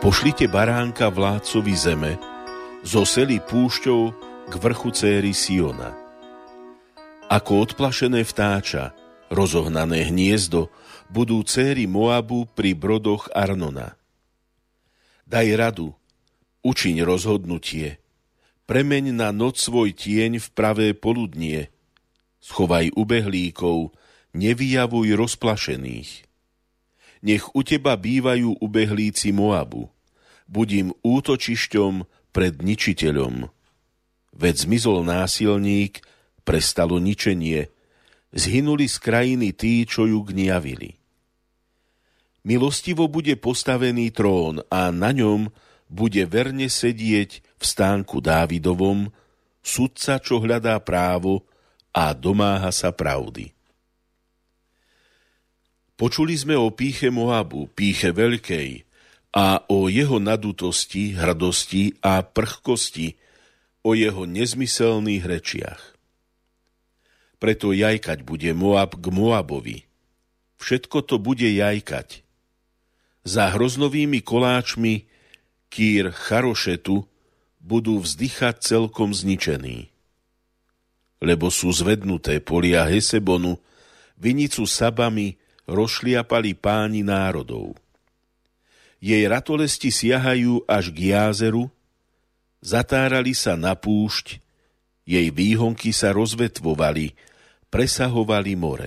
Pošlite baránka vládcovi zeme, zoseli púšťou k vrchu céry Siona. Ako odplašené vtáča, rozohnané hniezdo, budú céry Moabu pri brodoch Arnona. Daj radu, učiň rozhodnutie, premeň na noc svoj tieň v pravé poludnie, schovaj ubehlíkov, nevyjavuj rozplašených. Nech u teba bývajú ubehlíci Moabu, buď im útočišťom pred ničiteľom. Veď zmizol násilník, prestalo ničenie, zhynuli z krajiny tí, čo ju gniavili. Milostivo bude postavený trón a na ňom bude verne sedieť v stánku Dávidovom sudca, čo hľadá právo a domáha sa pravdy. Počuli sme o pýche Moabu, pýche veľkej, a o jeho nadutosti, hrdosti a prchkosti, o jeho nezmyselných rečiach. Preto jajkať bude Moab k Moabovi. Všetko to bude jajkať. Za hroznovými koláčmi Kýr Charošetu budú vzdychať celkom zničení. Lebo sú zvednuté polia Hesebonu, vinicu Sabami rozšliapali páni národov. Jej ratolesti siahajú až k Jázeru, zatárali sa na púšť, jej výhonky sa rozvetvovali, presahovali more.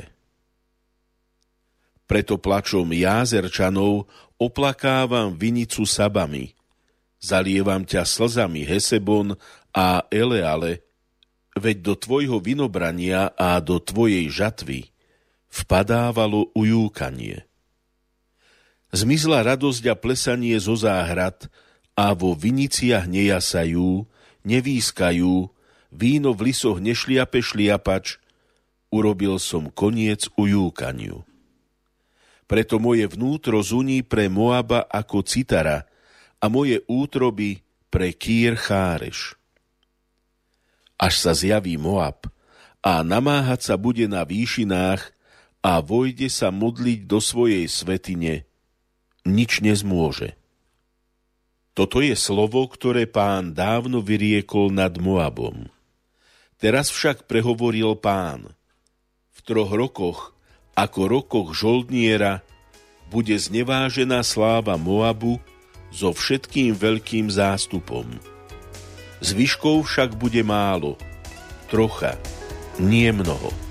Preto plačom Jázerčanov oplakávam vinicu Sabami, zalievam ťa slzami Hesebon a Eleale, veď do tvojho vinobrania a do tvojej žatvy vpadávalo ujúkanie. Zmizla radosť a plesanie zo záhrad a vo viniciach nejasajú, nevýskajú, víno v lisoch nešliape šliapač, urobil som koniec ujúkaniu. Preto moje vnútro zuní pre Moaba ako citara a moje útroby pre Kýr Cháreš. Až sa zjaví Moab a namáhať sa bude na výšinách a vojde sa modliť do svojej svätyne, nič nezmôže. Toto je slovo, ktoré Pán dávno vyriekol nad Moabom. Teraz však prehovoril Pán. V 3 rokoch, ako rokoch žoldniera, bude znevážená sláva Moabu so všetkým veľkým zástupom. Zvyškov však bude málo, trocha, nie mnoho.